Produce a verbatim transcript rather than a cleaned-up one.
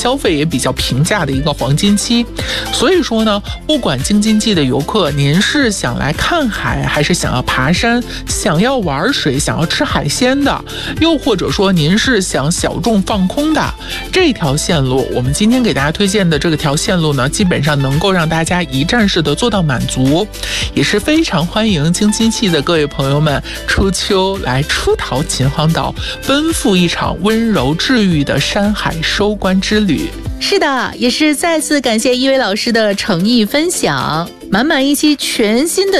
消费也比较平价的一个黄金期。所以说呢，不管京津冀的游客您是想来看海，还是想要爬山，想要玩水，想要吃海鲜的，又或者说您是想小众放空的，这条线路我们今天给大家推荐的这个条线路呢，基本上能够让大家一站式的做到满足，也是非常欢迎京津冀的各位朋友们初秋来出逃秦皇岛，奔赴一场温柔治愈的山海收官之旅。 是的，也是再次感谢一位老师的诚意分享，满满一期全新的